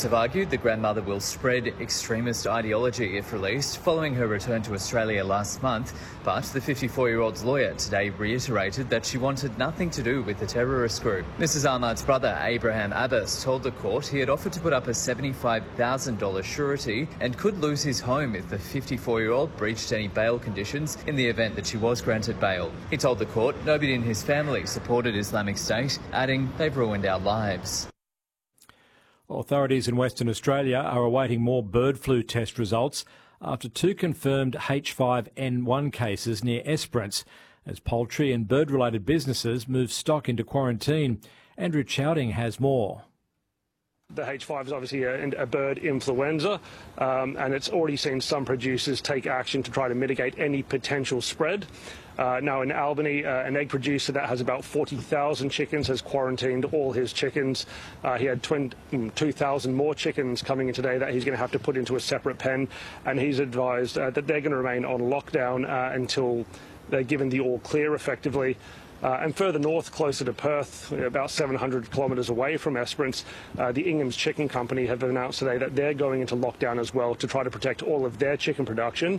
have argued the grandmother will spread extremist ideology if released following her return to Australia last month, but the 54-year-old's lawyer today reiterated that she wanted nothing to do with the terrorist group. Mrs Ahmad's brother, Abraham Abbas, told the court he had offered to put up a $75,000 surety and could lose his home if the 54-year-old breached any bail conditions in the event that she was granted bail. He told the court nobody in his family supported Islamic State, adding, "They've ruined our lives." Authorities in Western Australia are awaiting more bird flu test results after 2 confirmed H5N1 cases near Esperance as poultry and bird-related businesses move stock into quarantine. Andrew Chowding has more. The H5 is obviously a bird influenza, and it's already seen some producers take action to try to mitigate any potential spread. Now in Albany, an egg producer that has about 40,000 chickens has quarantined all his chickens. He had 2,000 more chickens coming in today that he's going to have to put into a separate pen, and he's advised that they're going to remain on lockdown until they're given the all clear effectively. And further north, closer to Perth, about 700 kilometres away from Esperance, the Ingham's Chicken Company have announced today that they're going into lockdown as well to try to protect all of their chicken production.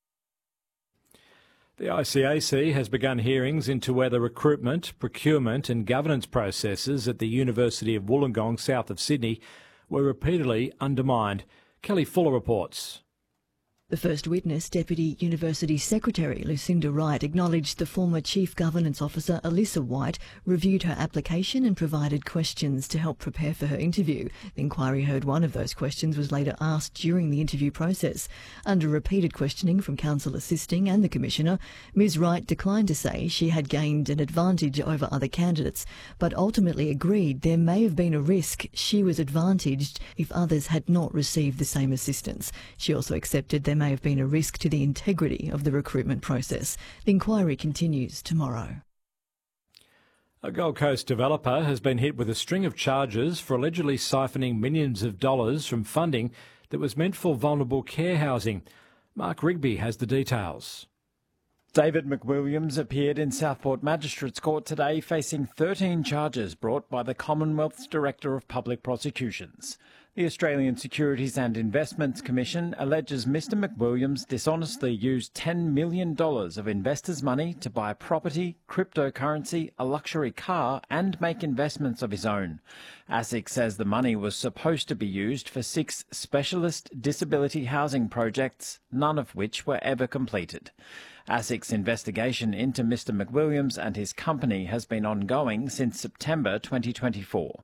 The ICAC has begun hearings into whether recruitment, procurement and governance processes at the University of Wollongong, south of Sydney, were repeatedly undermined. Kelly Fuller reports. The first witness, Deputy University Secretary Lucinda Wright, acknowledged the former Chief Governance Officer Alyssa White reviewed her application and provided questions to help prepare for her interview. The inquiry heard one of those questions was later asked during the interview process. Under repeated questioning from counsel assisting and the Commissioner, Ms Wright declined to say she had gained an advantage over other candidates, but ultimately agreed there may have been a risk she was advantaged if others had not received the same assistance. She also accepted there may have been a risk to the integrity of the recruitment process. The inquiry continues tomorrow. A Gold Coast developer has been hit with a string of charges for allegedly siphoning millions of dollars from funding that was meant for vulnerable care housing. Mark Rigby has the details. David McWilliams appeared in Southport Magistrates Court today facing 13 charges brought by the Commonwealth's Director of Public Prosecutions. The Australian Securities and Investments Commission alleges Mr McWilliams dishonestly used $10 million of investors' money to buy property, cryptocurrency, a luxury car and make investments of his own. ASIC says the money was supposed to be used for 6 specialist disability housing projects, none of which were ever completed. ASIC's investigation into Mr McWilliams and his company has been ongoing since September 2024.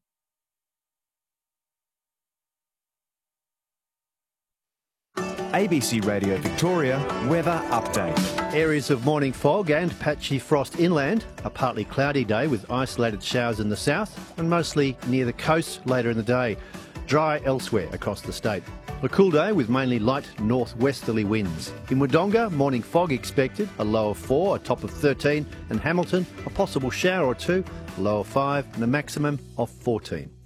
ABC Radio Victoria weather update. Areas of morning fog and patchy frost inland. A partly cloudy day with isolated showers in the south and mostly near the coast later in the day. Dry elsewhere across the state. A cool day with mainly light northwesterly winds. In Wodonga, morning fog expected, a low of 4, a top of 13, and Hamilton, a possible shower or 2, a low of 5 and a maximum of 14.